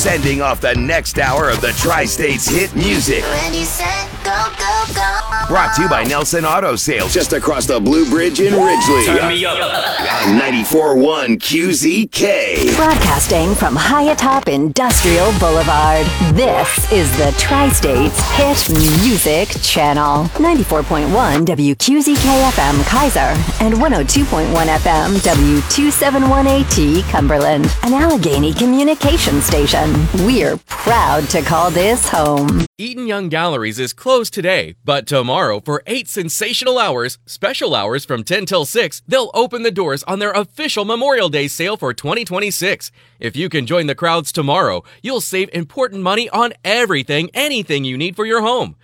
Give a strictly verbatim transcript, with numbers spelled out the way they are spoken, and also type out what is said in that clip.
sending off the next hour of the Tri-State's hit music. Ready, set, go, go, go. Brought to you by Nelson Auto Sales, just across the Blue Bridge in Ridgely. Turn me up. On ninety-four point one Q Z K. Broadcasting from Highatop Industrial Boulevard, this is the Tri-State's Hit Music Channel. ninety-four point one W Q Z K F M Kaiser and one oh two point one F M W two seventy-one A T Cumberland, an Allegheny communication station. We're proud to call this home. Eaton Young Galleries is closed today, but tomorrow for eight sensational hours, special hours from ten till six, they'll open the doors on their official Memorial Day sale for twenty twenty-six. If you can join the crowds tomorrow, you'll save important money on everything, anything you need for your home.